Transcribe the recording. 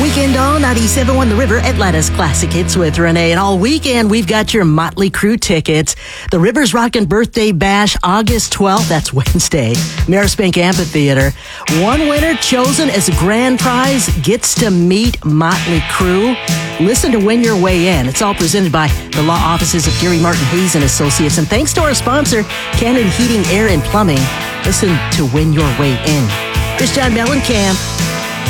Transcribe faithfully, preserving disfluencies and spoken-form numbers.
Weekend on ninety-seven point one The River, Atlanta's classic hits with Renee. And all weekend, we've got your Motley Crue tickets. The River's Rockin' Birthday Bash, August twelfth. That's Wednesday. Marisbank Amphitheater. One winner chosen as a grand prize gets to meet Motley Crue. Listen to win your way in. It's all presented by the law offices of Gary Martin Hayes and Associates. And thanks to our sponsor, Cannon Heating, Air, and Plumbing. Listen to win your way in. Here's John Mellencamp.